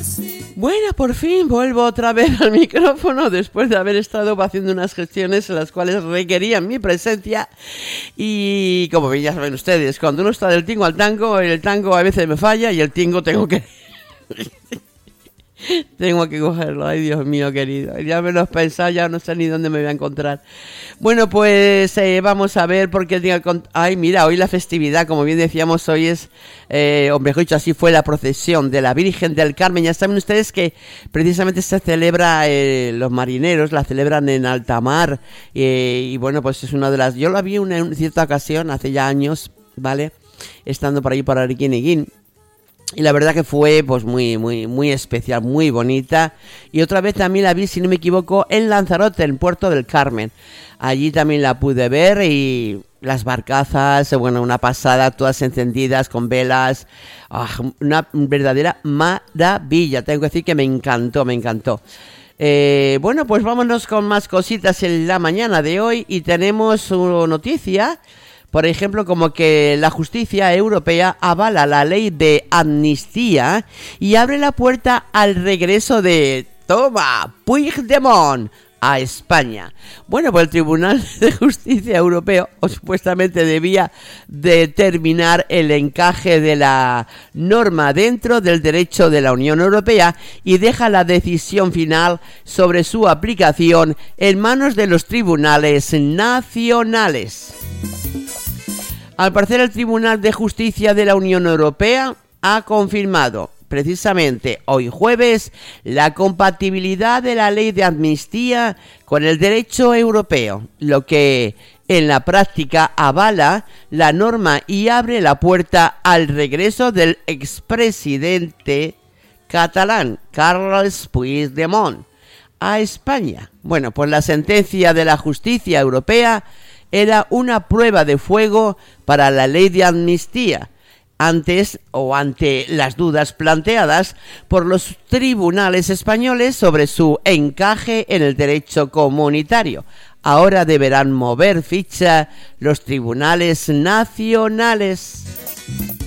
Bueno, por fin vuelvo otra vez al micrófono después de haber estado haciendo unas gestiones en las cuales requerían mi presencia. Y como bien ya saben ustedes, cuando uno está del tingo al tango, el tango a veces me falla y el tingo tengo que cogerlo. Ay, Dios mío, querido. Ya me lo he pensado, ya no sé ni dónde me voy a encontrar. Bueno, pues vamos a ver porque ay, mira, hoy la festividad, como bien decíamos, hoy es, o mejor dicho, así fue la procesión de la Virgen del Carmen. Ya saben ustedes que precisamente se celebra, los marineros la celebran en alta mar. Y bueno, pues es una de las... Yo la vi en cierta ocasión, hace ya años, ¿vale? Estando por ahí por Ariquín. Y la verdad que fue pues muy especial, muy bonita. Y otra vez también la vi, si no me equivoco, en Lanzarote, en Puerto del Carmen. Allí también la pude ver y las barcazas, bueno, una pasada, todas encendidas con velas. Una verdadera maravilla. Tengo que decir que me encantó. Bueno, pues vámonos con más cositas en la mañana de hoy y tenemos una noticia. Por ejemplo, como que la justicia europea avala la ley de amnistía y abre la puerta al regreso de Puigdemont a España. Bueno, pues el Tribunal de Justicia Europeo supuestamente debía determinar el encaje de la norma dentro del derecho de la Unión Europea y deja la decisión final sobre su aplicación en manos de los tribunales nacionales. Al parecer, el Tribunal de Justicia de la Unión Europea ha confirmado precisamente hoy jueves la compatibilidad de la ley de amnistía con el derecho europeo, lo que en la práctica avala la norma y abre la puerta al regreso del expresidente catalán Carles Puigdemont a España. Bueno, pues la sentencia de la justicia europea era una prueba de fuego para la ley de amnistía, ante las dudas planteadas por los tribunales españoles sobre su encaje en el derecho comunitario. Ahora deberán mover ficha los tribunales nacionales.